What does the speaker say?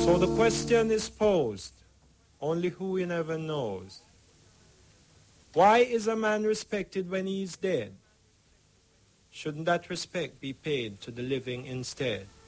So the question is posed, only who in heaven knows. Why is a man respected when he is dead? Shouldn't that respect be paid to the living instead?